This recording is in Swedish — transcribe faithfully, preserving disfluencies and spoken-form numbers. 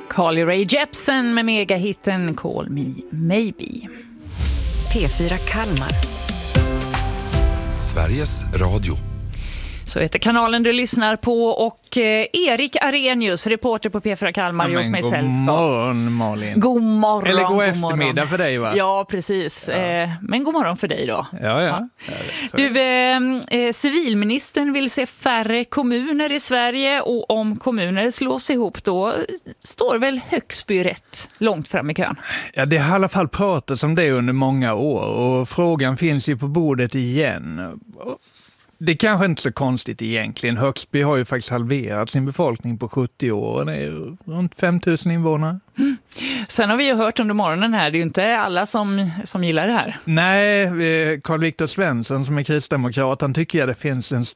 Carly Rae Jepsen med megahitten Call Me Maybe. P fyra Kalmar. Sveriges Radio. Så heter kanalen du lyssnar på och eh, Erik Arrhenius, reporter på P fyra Kalmar, ja, gjort mig god sällskap. God morgon, Malin. God morgon. Eller god, god eftermiddag morgon. för dig, va? Ja, precis. Ja. Eh, men god morgon för dig då. Ja, ja. ja. Du, eh, eh, civilministern vill se färre kommuner i Sverige, och om kommuner slås ihop då står väl Högsby rätt långt fram i kön. Ja, det har i alla fall pratats om det under många år och frågan finns ju på bordet igen. Det är kanske inte så konstigt egentligen. Högsby har ju faktiskt halverat sin befolkning på sjuttio år. Det är runt fem tusen invånare. Mm. Sen har vi ju hört under morgonen här, det är ju inte alla som, som gillar det här. Nej, Carl Viktor Svensson som är kristdemokrat, han tycker att det finns en